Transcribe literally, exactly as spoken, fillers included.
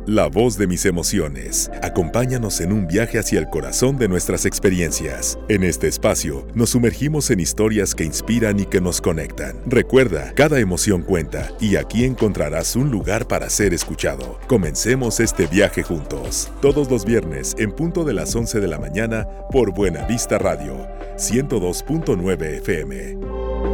La voz de mis emociones. Acompáñanos en un viaje hacia el corazón de nuestras experiencias. En este espacio, nos sumergimos en historias que inspiran y que nos conectan. Recuerda, cada emoción cuenta y aquí encontrarás un lugar para ser escuchado. Comencemos este viaje juntos. Todos los viernes, en punto de las once de la mañana, por Buena Vista Radio, ciento dos punto nueve F M.